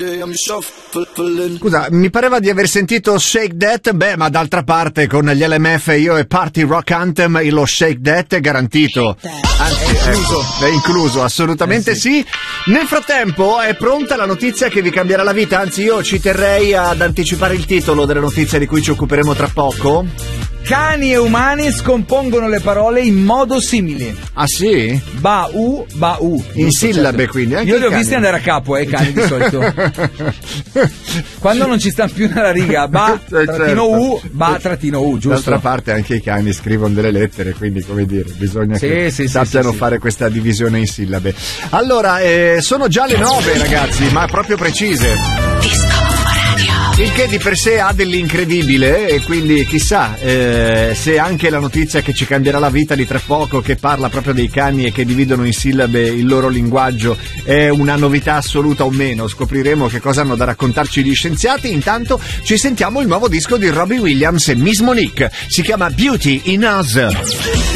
Scusa, mi pareva di aver sentito Shake That, ma d'altra parte con gli LMF io e Party Rock Anthem lo Shake That è garantito. Anzi, è incluso, assolutamente sì. Nel frattempo è pronta la notizia che vi cambierà la vita, anzi io ci terrei ad anticipare il titolo della notizia di cui ci occuperemo tra poco. Cani e umani scompongono le parole in modo simile. Ah sì? Ba-u, ba-u. In sillabe, quindi. Anche io li ho visti andare a capo, i cani di solito. Quando non ci stanno più nella riga, ba-u, ba-u, giusto? D'altra parte anche i cani scrivono delle lettere, quindi come dire, bisogna che sappiano fare questa divisione in sillabe. Allora, sono già le 9 ragazzi, ma proprio precise. Il che di per sé ha dell'incredibile e quindi chissà se anche la notizia che ci cambierà la vita di tra poco, che parla proprio dei cani e che dividono in sillabe il loro linguaggio, è una novità assoluta o meno. Scopriremo che cosa hanno da raccontarci gli scienziati. Intanto ci sentiamo il nuovo disco di Robbie Williams e Miss Monique, si chiama Beauty in Us.